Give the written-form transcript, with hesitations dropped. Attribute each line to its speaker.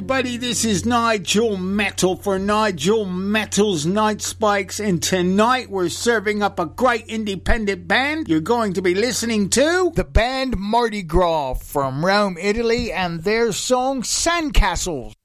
Speaker 1: everybody, this is Nigel Metal for Nigel Metal's Night Spikes, and tonight we're serving up a great independent band. You're going to be listening to
Speaker 2: the band Mardi Gras from Rome, Italy, and their song Sandcastles.